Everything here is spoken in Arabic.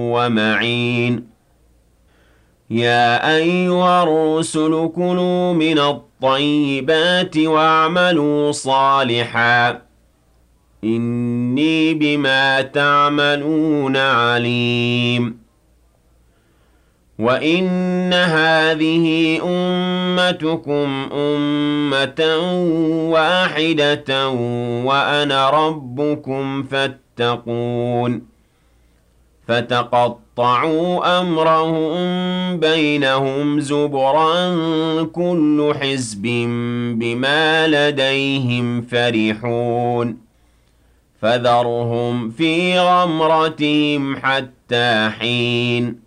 ومعين يا أيها الرسل كلوا من الطيبات واعملوا صالحا إني بما تعملون عليم وإن هذه أمتكم أمة واحدة وأنا ربكم فاتقون فتقطعوا أمرهم بينهم زبرا كل حزب بما لديهم فرحون فذرهم في غمرتهم حتى حين